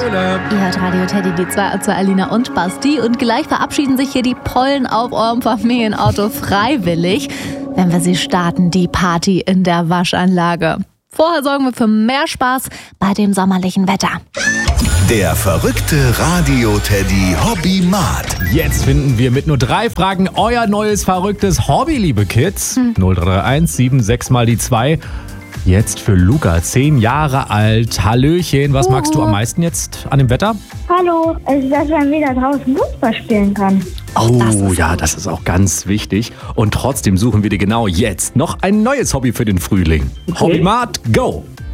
Köhler. Ihr hört Radio Teddy, die 2 zu Alina und Basti. Und gleich verabschieden sich hier die Pollen auf eurem Familienauto freiwillig, wenn wir sie starten, die Party in der Waschanlage. Vorher sorgen wir für mehr Spaß bei dem sommerlichen Wetter. Der verrückte Radio-Teddy Hobbymat. Jetzt finden wir mit nur 3 Fragen euer neues verrücktes Hobby, liebe Kids. 0331 76 mal die 2. Jetzt für Luca, 10 Jahre alt. Hallöchen, was magst du am meisten jetzt an dem Wetter? Hallo, dass man wieder draußen Fußball spielen kann. Das ist auch ganz wichtig. Und trotzdem suchen wir dir genau jetzt noch ein neues Hobby für den Frühling. Okay. Hobbymat, go!